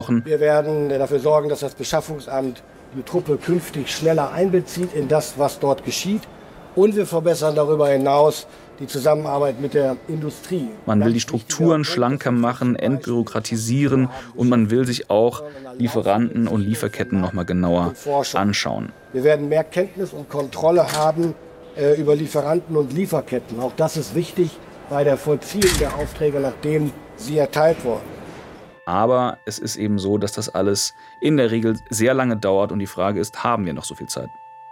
Wir werden dafür sorgen, dass das Beschaffungsamt die Truppe künftig schneller einbezieht in das, was dort geschieht. Und wir verbessern darüber hinaus die Zusammenarbeit mit der Industrie. Man will die Strukturen schlanker machen, entbürokratisieren und man will sich auch Lieferanten und Lieferketten noch mal genauer anschauen. Wir werden mehr Kenntnis und Kontrolle haben über Lieferanten und Lieferketten. Auch das ist wichtig bei der Vollziehung der Aufträge, nachdem sie erteilt wurden. Aber es ist eben so, dass das alles in der Regel sehr lange dauert und die Frage ist, haben wir noch so viel Zeit?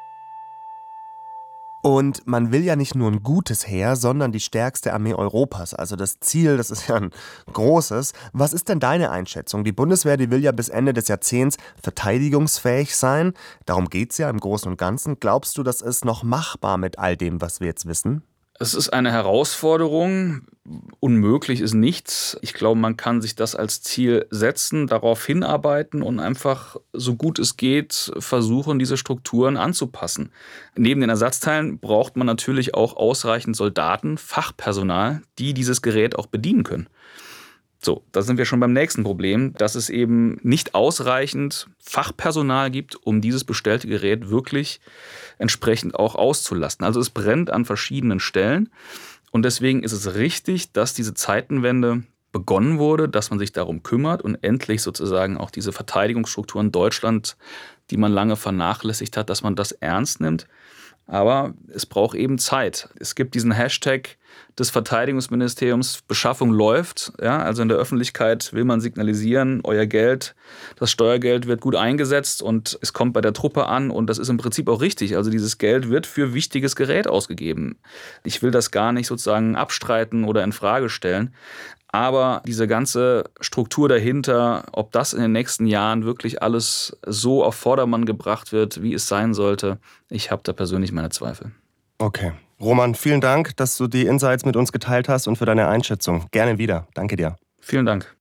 Und man will ja nicht nur ein gutes Heer, sondern die stärkste Armee Europas. Also das Ziel, das ist ja ein großes. Was ist denn deine Einschätzung? Die Bundeswehr, die will ja bis Ende des Jahrzehnts verteidigungsfähig sein. Darum geht's ja im Großen und Ganzen. Glaubst du, das ist noch machbar mit all dem, was wir jetzt wissen? Es ist eine Herausforderung. Unmöglich ist nichts. Ich glaube, man kann sich das als Ziel setzen, darauf hinarbeiten und einfach, so gut es geht, versuchen, diese Strukturen anzupassen. Neben den Ersatzteilen braucht man natürlich auch ausreichend Soldaten, Fachpersonal, die dieses Gerät auch bedienen können. So, da sind wir schon beim nächsten Problem, dass es eben nicht ausreichend Fachpersonal gibt, um dieses bestellte Gerät wirklich entsprechend auch auszulasten. Also es brennt an verschiedenen Stellen und deswegen ist es richtig, dass diese Zeitenwende begonnen wurde, dass man sich darum kümmert und endlich sozusagen auch diese Verteidigungsstrukturen Deutschland, die man lange vernachlässigt hat, dass man das ernst nimmt. Aber es braucht eben Zeit. Es gibt diesen Hashtag des Verteidigungsministeriums, Beschaffung läuft. Ja, also in der Öffentlichkeit will man signalisieren, euer Geld, das Steuergeld wird gut eingesetzt und es kommt bei der Truppe an und das ist im Prinzip auch richtig. Also dieses Geld wird für wichtiges Gerät ausgegeben. Ich will das gar nicht sozusagen abstreiten oder in Frage stellen. Aber diese ganze Struktur dahinter, ob das in den nächsten Jahren wirklich alles so auf Vordermann gebracht wird, wie es sein sollte, ich habe da persönlich meine Zweifel. Okay. Roman, vielen Dank, dass du die Insights mit uns geteilt hast und für deine Einschätzung. Gerne wieder. Danke dir. Vielen Dank.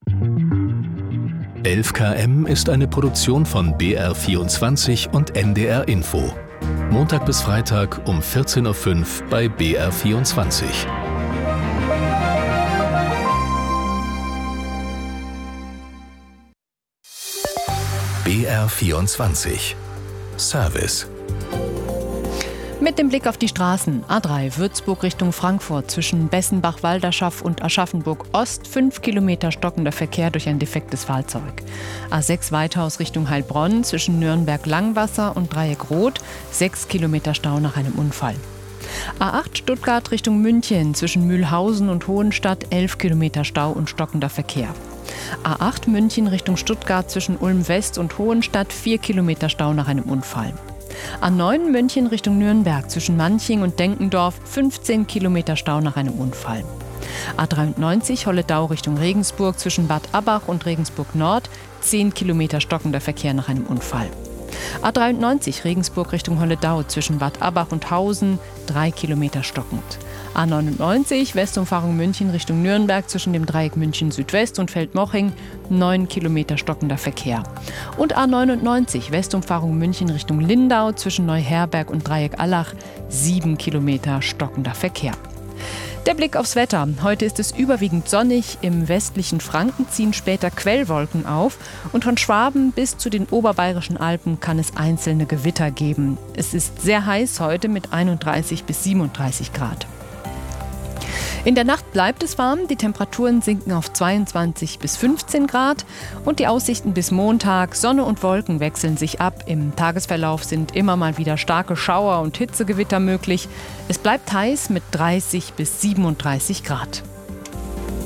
11 km ist eine Produktion von BR24 und NDR Info. Montag bis Freitag um 14.05 Uhr bei BR24. BR24 Service. Mit dem Blick auf die Straßen. A3 Würzburg Richtung Frankfurt zwischen Bessenbach-Walderschaff und Aschaffenburg-Ost 5 Kilometer stockender Verkehr durch ein defektes Fahrzeug. A6 Weithaus Richtung Heilbronn zwischen Nürnberg-Langwasser und Dreieck-Rot 6 Kilometer Stau nach einem Unfall. A8 Stuttgart Richtung München zwischen Mühlhausen und Hohenstadt 11 Kilometer Stau und stockender Verkehr. A8 München Richtung Stuttgart zwischen Ulm-West und Hohenstadt 4 Kilometer Stau nach einem Unfall. A9 München Richtung Nürnberg zwischen Manching und Denkendorf 15 Kilometer Stau nach einem Unfall. A93 Holledau Richtung Regensburg zwischen Bad Abbach und Regensburg Nord 10 Kilometer stockender Verkehr nach einem Unfall. A93 Regensburg Richtung Holledau zwischen Bad Abbach und Hausen 3 Kilometer stockend. A99 Westumfahrung München Richtung Nürnberg zwischen dem Dreieck München Südwest und Feldmoching 9 Kilometer stockender Verkehr. Und A99 Westumfahrung München Richtung Lindau zwischen Neuherberg und Dreieck Allach 7 Kilometer stockender Verkehr. Der Blick aufs Wetter. Heute ist es überwiegend sonnig. Im westlichen Franken ziehen später Quellwolken auf. Und von Schwaben bis zu den oberbayerischen Alpen kann es einzelne Gewitter geben. Es ist sehr heiß heute mit 31 bis 37 Grad. In der Nacht bleibt es warm, die Temperaturen sinken auf 22 bis 15 Grad und die Aussichten bis Montag, Sonne und Wolken wechseln sich ab. Im Tagesverlauf sind immer mal wieder starke Schauer und Hitzegewitter möglich. Es bleibt heiß mit 30 bis 37 Grad.